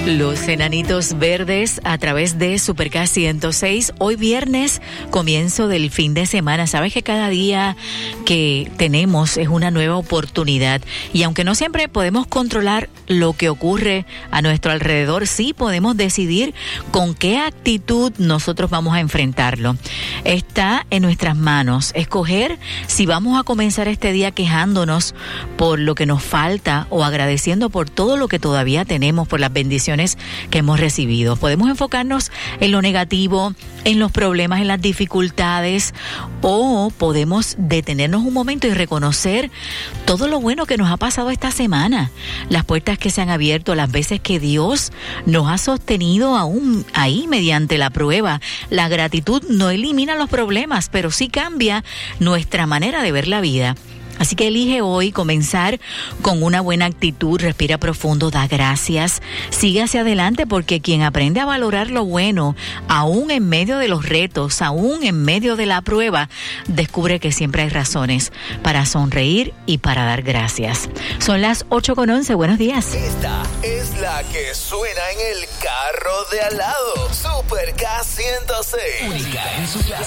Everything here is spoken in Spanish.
Los Enanitos Verdes a través de Supercast 106. Hoy viernes, comienzo del fin de semana. Sabes que cada día que tenemos es una nueva oportunidad. Y aunque no siempre podemos controlar lo que ocurre a nuestro alrededor, sí podemos decidir con qué actitud nosotros vamos a enfrentarlo. Está en nuestras manos escoger si vamos a comenzar este día quejándonos por lo que nos falta o agradeciendo por todo lo que todavía tenemos, por las bendiciones que hemos recibido. Podemos enfocarnos en lo negativo, en los problemas, en las dificultades, o podemos detenernos un momento y reconocer todo lo bueno que nos ha pasado esta semana, las puertas que se han abierto, las veces que Dios nos ha sostenido aún ahí mediante la prueba. La gratitud no elimina los problemas, pero sí cambia nuestra manera de ver la vida. Así que elige hoy comenzar con una buena actitud, respira profundo, da gracias, sigue hacia adelante, porque quien aprende a valorar lo bueno, aún en medio de los retos, aún en medio de la prueba, descubre que siempre hay razones para sonreír y para dar gracias. Son las 8:11, buenos días. Esta es la que suena en el carro de al lado. Supercast 106. Única en su clase.